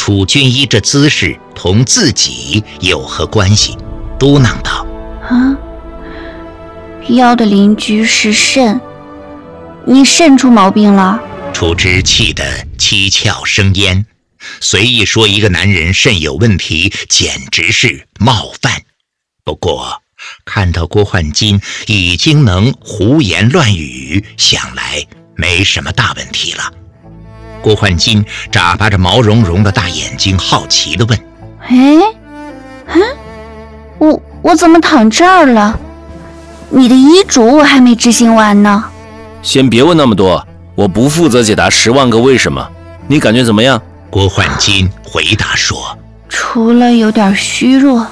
楚军医这姿势同自己有何关系？嘟囔道： 妖的邻居是肾，你肾出毛病了？ 楚之气得七窍生烟，随意说一个男人肾有问题，简直是冒犯。不过看到郭焕金已经能胡言乱语，想来没什么大问题了。郭焕金眨巴着毛茸茸的大眼睛，好奇地问： 我怎么躺这儿了？你的遗嘱我还没执行完呢。 先别问那么多，我不负责解答10万个为什么。你感觉怎么样？ 郭焕金回答说： 除了有点虚弱，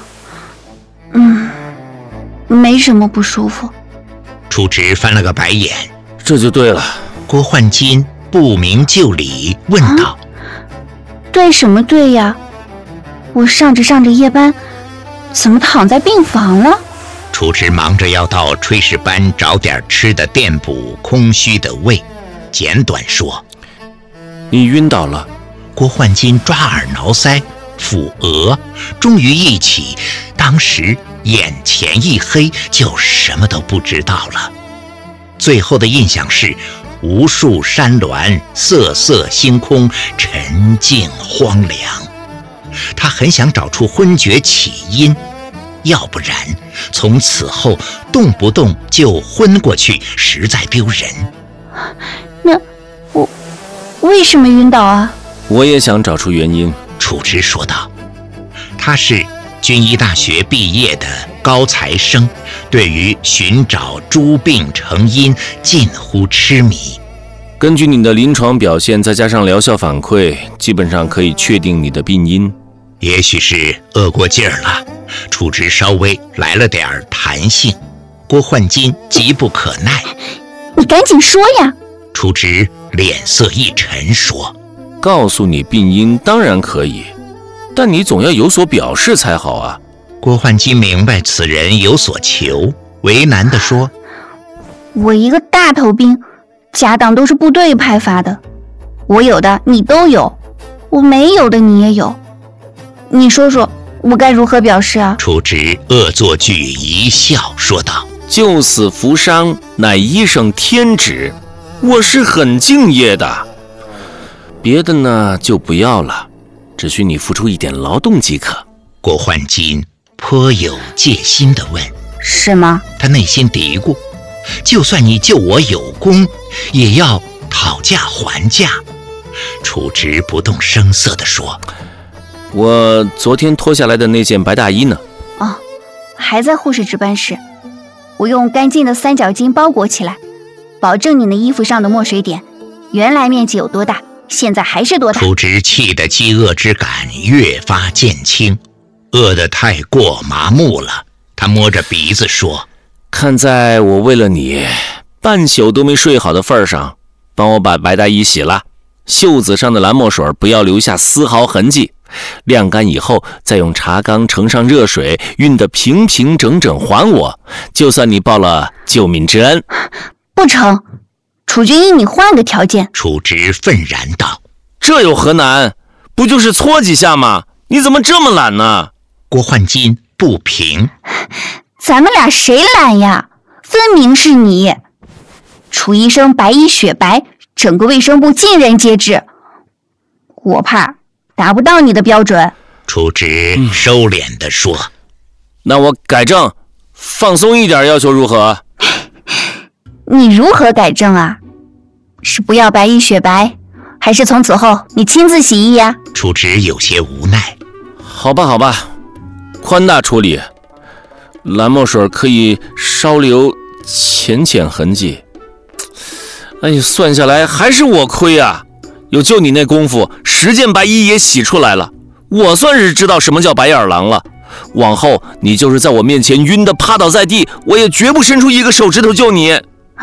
没什么不舒服。 楚直翻了个白眼。 这就对了。 郭焕金不明就里问道： 对什么对呀？我上着夜班，怎么躺在病房了？ 楚直忙着要到炊事班找点吃的垫补空虚的胃，简短说： 你晕倒了。 郭焕金抓耳挠腮，抚额，终于忆起当时眼前一黑，就什么都不知道了。最后的印象是无数山峦，瑟瑟星空，沉静荒凉。他很想找出昏厥起因，要不然从此后动不动就昏过去，实在丢人。 那我为什么晕倒啊？ 我也想找出原因。 楚直说道。他是军医大学毕业的高材生，对于寻找诸病成因近乎痴迷。 根据你的临床表现，再加上疗效反馈，基本上可以确定你的病因。 也许是饿过劲儿了，楚直稍微来了点弹性。郭焕金急不可耐： 你赶紧说呀！ 楚直脸色一沉说： 告诉你病因当然可以，但你总要有所表示才好啊。 郭焕金明白此人有所求，为难地说： 我一个大头兵，家当都是部队派发的，我有的你都有，我没有的你也有，你说说我该如何表示啊？ 楚直恶作剧一笑说道： 救死扶伤乃医生天职，我是很敬业的。别的呢就不要了，只需你付出一点劳动即可。 郭焕金颇有戒心地问： 是吗？ 他内心嘀咕，就算你救我有功，也要讨价还价。楚直不动声色地说： 我昨天脱下来的那件白大衣呢？ 还在护士值班室，我用干净的三角巾包裹起来，保证你那衣服上的墨水点原来面积有多大，现在还是多大。 楚直气得饥饿之感越发渐轻，饿得太过麻木了。他摸着鼻子说： 看在我为了你半宿都没睡好的份上，帮我把白大衣洗了，袖子上的蓝墨水不要留下丝毫痕迹，晾干以后再用茶缸盛上热水，熨得平平整整还我，就算你报了救命之恩。 不成，楚军医，你换个条件。 楚直愤然道： 这有何难？不就是搓几下吗？你怎么这么懒呢？ 郭焕金不平： 咱们俩谁懒呀？分明是你。楚医生白衣雪白，整个卫生部尽人皆知，我怕达不到你的标准。 楚直收敛地说： 那我改正，放松一点，要求如何？ 你如何改正啊？是不要白衣雪白，还是从此后你亲自洗衣呀？ 楚直有些无奈。 好吧，宽大处理，蓝墨水可以稍留浅痕迹。哎呀，算下来还是我亏啊！有就你那功夫，10件白衣也洗出来了，我算是知道什么叫白眼狼了。往后你就是在我面前晕得趴倒在地，我也绝不伸出一个手指头救你。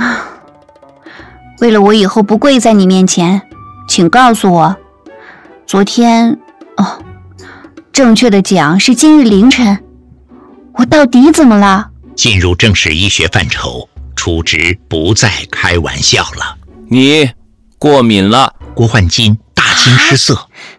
为了我以后不跪在你面前，请告诉我，昨天正确的讲是今日凌晨，我到底怎么了？ 进入正式医学范畴，楚直不再开玩笑了。 你过敏了。 郭焕金大惊失色：